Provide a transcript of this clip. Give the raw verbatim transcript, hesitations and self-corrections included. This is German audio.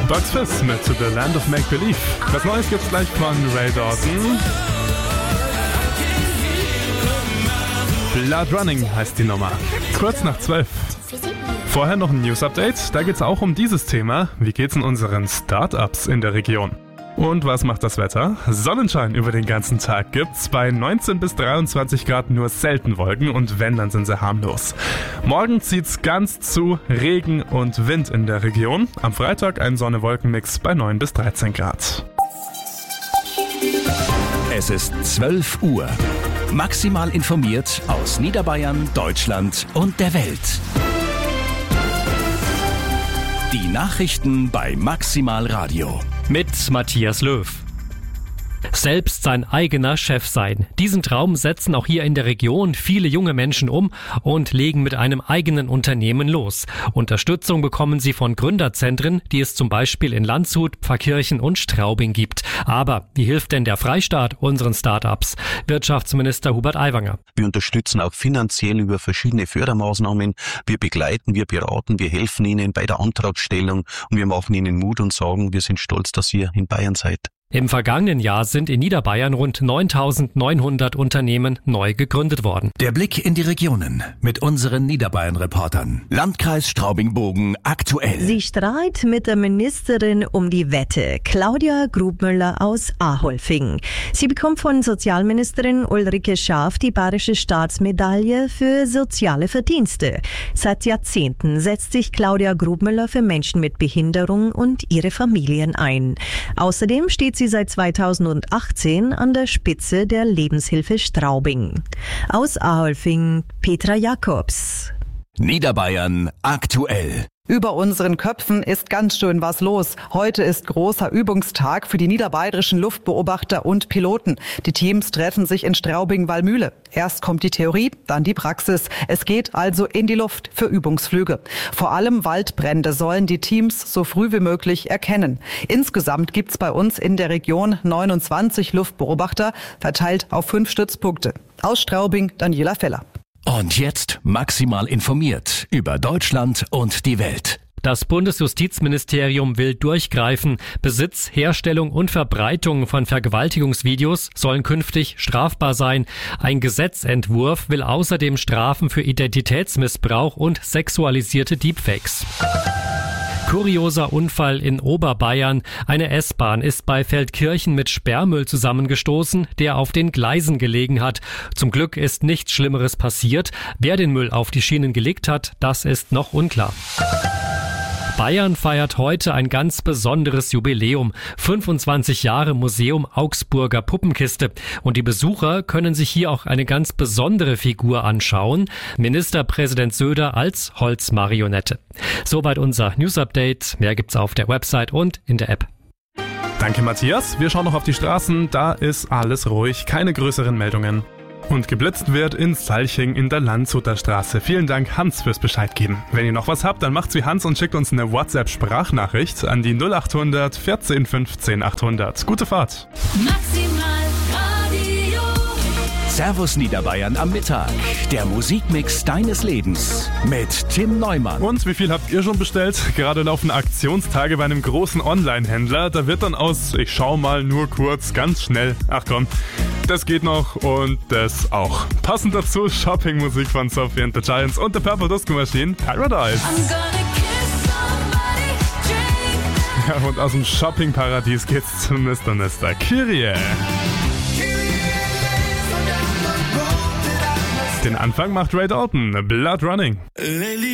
Bugs Fizz mit The Land of Make Believe. Was Neues gibt's gleich von Ray Dalton. Blood Running heißt die Nummer. Kurz nach zwölf. Vorher noch ein News-Update. Da geht's auch um dieses Thema. Wie geht's in unseren Startups in der Region? Und was macht das Wetter? Sonnenschein über den ganzen Tag gibt's. Bei neunzehn bis dreiundzwanzig Grad nur selten Wolken und wenn, dann sind sie harmlos. Morgen zieht's ganz zu Regen und Wind in der Region. Am Freitag ein Sonne-Wolken-Mix bei neun bis dreizehn Grad. Es ist zwölf Uhr. Maximal informiert aus Niederbayern, Deutschland und der Welt. Die Nachrichten bei Maximal Radio. Mit Matthias Löw. Selbst sein eigener Chef sein. Diesen Traum setzen auch hier in der Region viele junge Menschen um und legen mit einem eigenen Unternehmen los. Unterstützung bekommen sie von Gründerzentren, die es zum Beispiel in Landshut, Pfarrkirchen und Straubing gibt. Aber wie hilft denn der Freistaat unseren Start-ups? Wirtschaftsminister Hubert Aiwanger. Wir unterstützen auch finanziell über verschiedene Fördermaßnahmen. Wir begleiten, wir beraten, wir helfen ihnen bei der Antragstellung und wir machen ihnen Mut und sagen, wir sind stolz, dass ihr in Bayern seid. Im vergangenen Jahr sind in Niederbayern rund neuntausendneunhundert Unternehmen neu gegründet worden. Der Blick in die Regionen mit unseren Niederbayern-Reportern. Landkreis Straubing-Bogen aktuell. Sie streit mit der Ministerin um die Wette, Claudia Grubmüller aus Aholfing. Sie bekommt von Sozialministerin Ulrike Schaaf die Bayerische Staatsmedaille für soziale Verdienste. Seit Jahrzehnten setzt sich Claudia Grubmüller für Menschen mit Behinderung und ihre Familien ein. Außerdem steht sie seit zweitausendachtzehn an der Spitze der Lebenshilfe Straubing. Aus Aholfing, Petra Jakobs. Niederbayern aktuell. Über unseren Köpfen ist ganz schön was los. Heute ist großer Übungstag für die niederbayerischen Luftbeobachter und Piloten. Die Teams treffen sich in Straubing-Wallmühle. Erst kommt die Theorie, dann die Praxis. Es geht also in die Luft für Übungsflüge. Vor allem Waldbrände sollen die Teams so früh wie möglich erkennen. Insgesamt gibt's bei uns in der Region neunundzwanzig Luftbeobachter, verteilt auf fünf Stützpunkte. Aus Straubing, Daniela Feller. Und jetzt maximal informiert über Deutschland und die Welt. Das Bundesjustizministerium will durchgreifen. Besitz, Herstellung und Verbreitung von Vergewaltigungsvideos sollen künftig strafbar sein. Ein Gesetzentwurf will außerdem Strafen für Identitätsmissbrauch und sexualisierte Deepfakes. Kurioser Unfall in Oberbayern. Eine S-Bahn ist bei Feldkirchen mit Sperrmüll zusammengestoßen, der auf den Gleisen gelegen hat. Zum Glück ist nichts Schlimmeres passiert. Wer den Müll auf die Schienen gelegt hat, das ist noch unklar. Bayern feiert heute ein ganz besonderes Jubiläum. fünfundzwanzig Jahre Museum Augsburger Puppenkiste. Und die Besucher können sich hier auch eine ganz besondere Figur anschauen. Ministerpräsident Söder als Holzmarionette. Soweit unser News-Update. Mehr gibt's auf der Website und in der App. Danke, Matthias. Wir schauen noch auf die Straßen. Da ist alles ruhig. Keine größeren Meldungen. Und geblitzt wird in Salching in der Landshuter Straße. Vielen Dank, Hans, fürs Bescheid geben. Wenn ihr noch was habt, dann macht's wie Hans und schickt uns eine WhatsApp-Sprachnachricht an die null acht hundert vierzehn fünfzehn achthundert. Gute Fahrt. Maximal Radio. Servus Niederbayern am Mittag. Der Musikmix deines Lebens mit Tim Neumann. Und wie viel habt ihr schon bestellt? Gerade laufen Aktionstage bei einem großen Online-Händler. Da wird dann aus, ich schau mal nur kurz, ganz schnell. Ach komm, das geht noch und das auch. Passend dazu Shopping-Musik von Sophie and the Giants und The Purple Disco Machine, Paradise. Ja, und aus dem Shopping-Paradies geht's zu Mister Mister Kyrie. Den Anfang macht Ray Dalton, Blood Running.